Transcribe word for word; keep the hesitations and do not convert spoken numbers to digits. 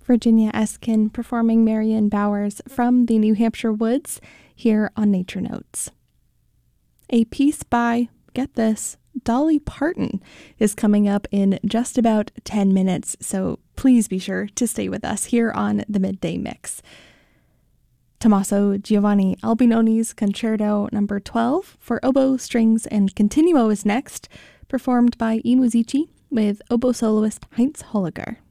Virginia Eskin performing Marion Bowers from the New Hampshire Woods here on Nature Notes. A piece by, get this, Dolly Parton is coming up in just about ten minutes, so please be sure to stay with us here on the Midday Mix. Tommaso Giovanni Albinoni's Concerto number twelve for oboe, strings, and continuo is next, performed by I Musici with oboe soloist Heinz Holliger.